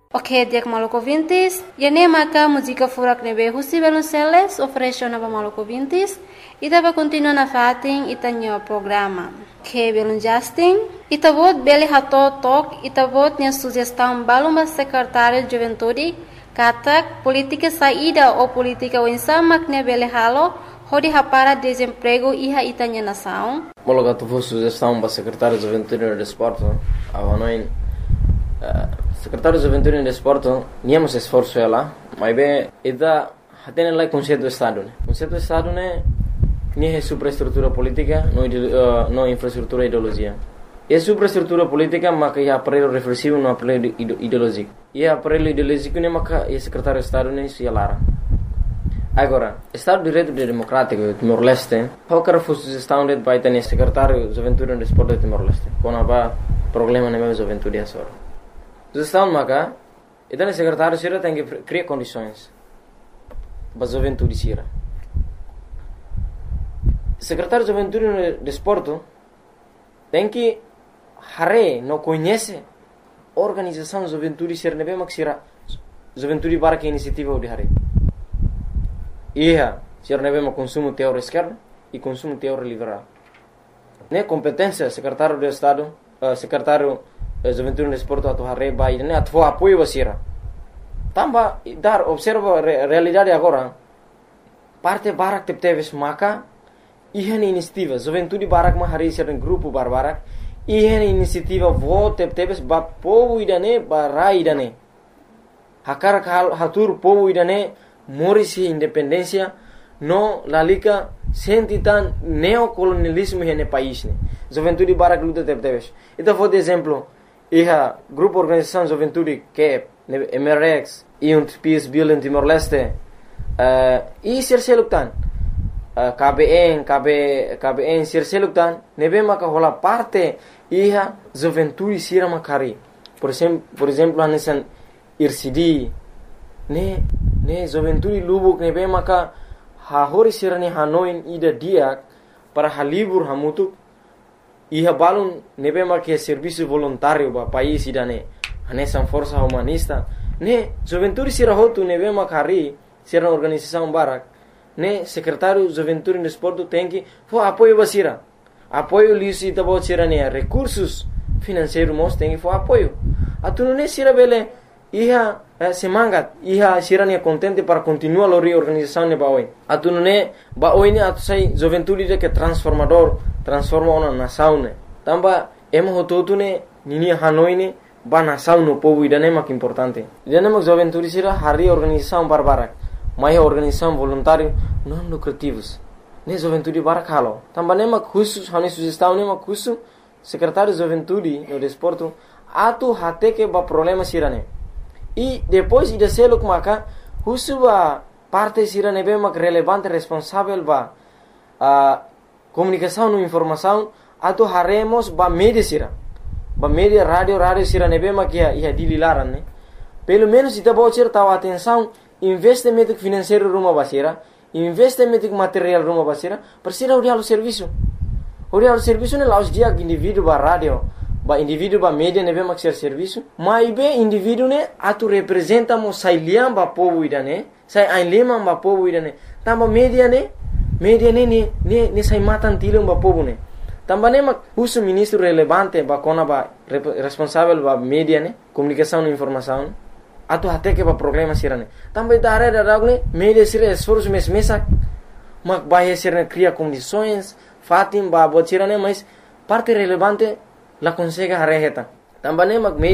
Ok, dia Maluco Vintis. Yane maka música furak nebe Husi Velonceles oferece na Maluco Vintis. Ita vai continuar na fatin ita nyo programa. Que belum Justin. Ita vot beli hato tok. Ita vot nya sugestão baluma secretário de juventude. Katak política saída ou política winsamak ne beli halo. Hodi hapara desemprego iha ita nya nação. Mologa tu vou sugestão para secretário de juventude e desporto. Avanoin. Secretário de Juventude e Desporto, níamos esforço ela, mas bem, ida tem lá conceito do Estado, né? Conceito do Estado né, nem é superestrutura política, não infraestrutura ideologia. É superestrutura política, mas que é aparelho reflexivo, não aparelho ideológico. E aparelho ideológico né, mas que é secretário de Estado né, se alara. Agora, Estado de Direito Democrático Timor-Leste, qualquer sugestão de vai ter secretário de Juventude e Desporto de Timor-Leste, quando há problema na minha juventude é só. Sugestão maka, então o secretário Sira tem que criar condições para a juventude Sira. Secretário de Juventude e Desporto tem que não conhece a organização de juventude Sira, não é mais Sira juventude para que iniciativa de Hare. Sira não é mais consumo teórico esquerdo e consumo teórico liberal. Né competência secretário de Estado, secretário Juventude e Desporto atau hari bayi ini atau apoio basira. Tambah dar observa a realidade agora. Parte barak teves maka ihan inisiativa Juventude barak mah hari sering grupo barbarak ihan inisiativa vote teves ba povo idane barai idane. Hakar hatur povo idane morisi independência no lalika sentitan neocolonialismo hene país ne. Juventude barak luta teves. Itu for exemplo grupo organização Juventude que é MRX e Peace Building Timor-Leste e Sirseluktan KBN Sirseluktan nebe maka hola parte Juventude Sira Makari por exemplo hanesan IRCD ne Juventude Lubuk nebe maka hahori sira ne Hanoi ida dia para halibur hamutuk Iha balun nebe marque serviço voluntário ba país idane anesan força humanista ne juventude sira hotu nebe makari sira organização barak ne secretário juventude e desporto tem que for apoio basira apoio lisi tabo sira ne recursos financeiros mos tem que for apoio atunu ne sira bele iha semangat iha sira ne contente para continuar a reorganização ne baoi atunu ne baoi ne atu sai juventude de que transforma una nação ne tamba emo hototu ne nini Hanoi ne ba nação no povo idane mak importante idane mak juventude sira hari organização barbarak mai organização voluntário não lucrativos ne juventude barak halo tamba ne mak khusus hani sugestão ne mak khusus secretário de juventude no desporto atu hate que ba problema sira ne e depois ida seluk maka khusus ba parte sira ne be mak relevante responsável ba comunicação e informação atau haremos ba media sira ba media radio sira nebe makia ia dililaran ne pelo menos ita bocir tahu atenção investimento financeiro rumah basira investimento material rumah basira persira urial serviço ne laus dia indivíduo ba radio ba indivíduo ba media nebe maksir serviço mai be indivíduo ne atu representa mo sai liam ba povo idane sai ain lima ba povo idane tamba media ne sai matan tilung ba povo ne tambane mak husu ministro relevante ba kona ba responsável ba media ne comunicação e informação atu hate que ba problema sirane tamba idare da ragne media sira esforço mesa mak ba sirane cria condições fatim ba bot sirane mas parte relevante la consegue hareheta tambane mak